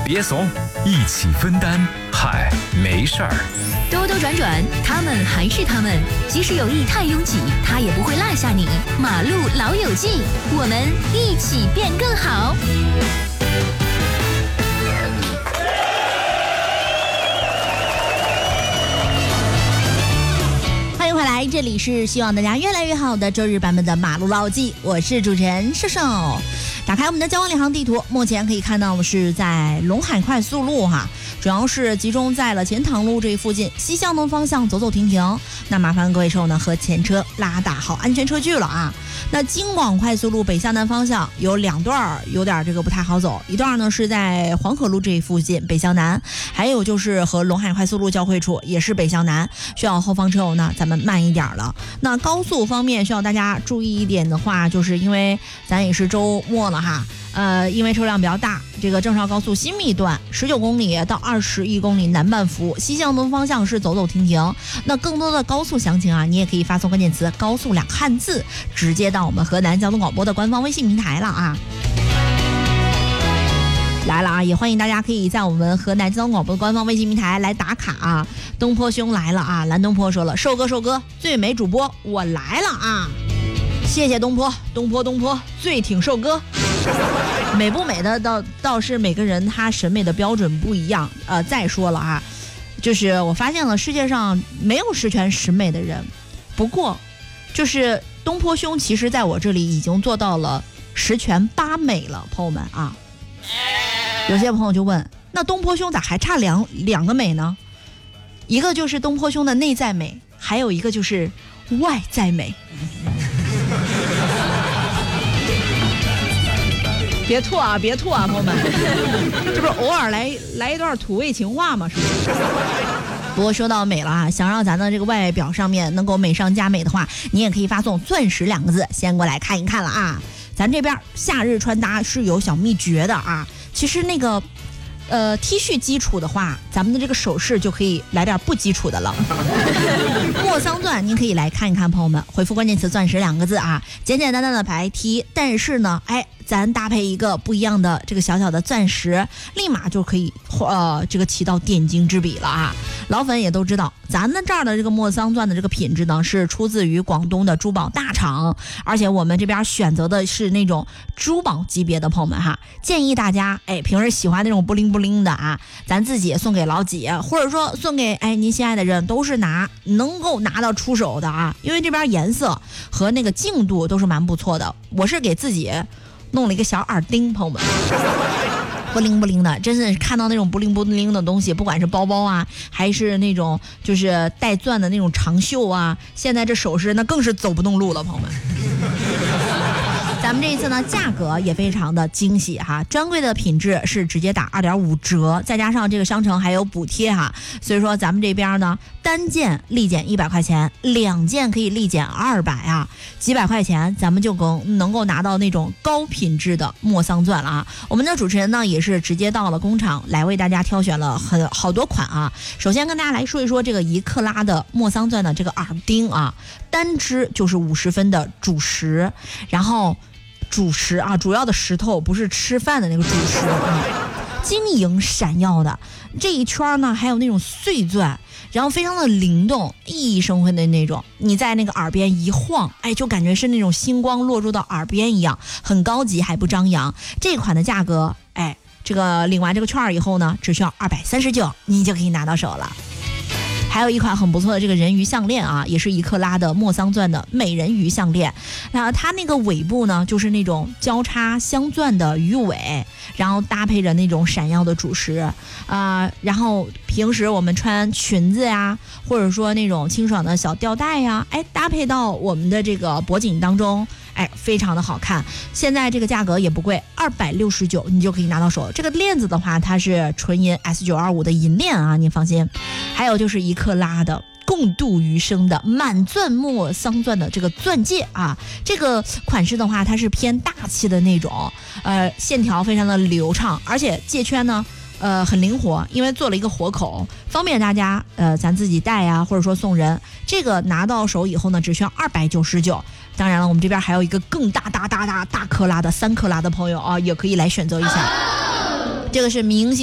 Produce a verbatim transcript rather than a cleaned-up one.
别怂，一起分担。嗨，没事儿。 兜兜转转，他们还是他们，即使有意太拥挤，他也不会落下你。马路老友记，我们一起变更好。欢迎回来，这里是希望大家越来越好的周日版本的马路老友记，我是主持人瘦瘦。打开我们的交通领航地图，目前可以看到是在陇海快速路哈，主要是集中在了钱塘路这一附近，西向东方向走走停停。那麻烦各位手呢和前车拉大好安全车距了啊。那京广快速路北向南方向有两段有点这个不太好走，一段呢是在黄河路这一附近北向南，还有就是和陇海快速路交汇处也是北向南，需要后方车友呢咱们慢一点了。那高速方面需要大家注意一点的话，就是因为咱也是周末了哈，呃，因为车辆比较大，这个郑绍高速新密段十九公里到二十一公里南半幅，西向东方向是走走停停。那更多的高速详情啊，你也可以发送关键词“高速”两个汉字，直接到我们河南交通广播的官方微信平台了啊。来了啊！也欢迎大家可以在我们河南交通广播的官方微信平台来打卡啊。东坡兄来了啊！蓝东坡说了，瘦哥瘦哥，最美主播我来了啊！谢谢东坡，东坡东坡，最挺瘦哥。美不美的倒倒是每个人他审美的标准不一样。呃，再说了啊，就是我发现了世界上没有十全十美的人，不过就是东坡兄其实在我这里已经做到了十全八美了，朋友们啊。有些朋友就问，那东坡兄咋还差两两个美呢？一个就是东坡兄的内在美，还有一个就是外在美。别吐啊，别吐啊，朋友们，这不是偶尔来来一段土味情话吗？是不是？不过说到美了啊，想让咱的这个外表上面能够美上加美的话，你也可以发送钻石两个字先过来看一看了啊。咱这边夏日穿搭是有小秘诀的啊。其实那个呃 T 恤基础的话，咱们的这个首饰就可以来点不基础的了。莫桑钻您可以来看一看，朋友们，回复关键词钻石两个字啊，简简单单的排 T， 但是呢哎咱搭配一个不一样的这个小小的钻石，立马就可以呃这个起到点睛之笔了啊。老粉也都知道，咱们这儿的这个莫桑钻的这个品质呢是出自于广东的珠宝大厂，而且我们这边选择的是那种珠宝级别的，朋友们哈，建议大家哎平时喜欢那种布灵布灵的啊，咱自己送给老几，或者说送给哎您心爱的人，都是拿能够拿到出手的啊，因为这边颜色和那个净度都是蛮不错的。我是给自己弄了一个小耳钉，朋友们，不灵不灵的，真是看到那种不灵不灵的东西，不管是包包啊，还是那种就是带钻的那种长袖啊，现在这首饰那更是走不动路了，朋友们。咱们这一次呢，价格也非常的惊喜哈，专柜的品质是直接打 二点五 折，再加上这个商城还有补贴哈，所以说咱们这边呢，单件立减一百块钱，两件可以立减二百啊，几百块钱咱们就能能够拿到那种高品质的莫桑钻了啊。我们的主持人呢也是直接到了工厂来为大家挑选了很好多款啊。首先跟大家来说一说这个一克拉的莫桑钻的这个耳钉啊，单支就是五十分的主石，然后主石啊，主要的石头不是吃饭的那个主石啊，晶莹闪耀的这一圈呢，还有那种碎钻，然后非常的灵动，熠熠生辉的那种，你在那个耳边一晃，哎，就感觉是那种星光落入到耳边一样，很高级还不张扬。这款的价格，哎，这个领完这个券以后呢，只需要二百三十九，你就可以拿到手了。还有一款很不错的这个人鱼项链啊，也是一克拉的莫桑钻的美人鱼项链，然后它那个尾部呢就是那种交叉镶钻的鱼尾，然后搭配着那种闪耀的主石啊、呃，然后平时我们穿裙子呀，或者说那种清爽的小吊带呀，哎，搭配到我们的这个脖颈当中，哎，非常的好看。现在这个价格也不贵，二百六十九你就可以拿到手。这个链子的话，它是纯银 S 九二五 的银链啊，您放心。还有就是一克拉的共度余生的满钻莫桑钻的这个钻戒啊，这个款式的话，它是偏大气的那种，呃，线条非常的流畅，而且戒圈呢。呃，很灵活，因为做了一个活口，方便大家呃咱自己带呀、啊，或者说送人。这个拿到手以后呢，只需要二百九十九。当然了，我们这边还有一个更大大大大大克拉的三克拉的朋友啊，也可以来选择一下。这个是明星。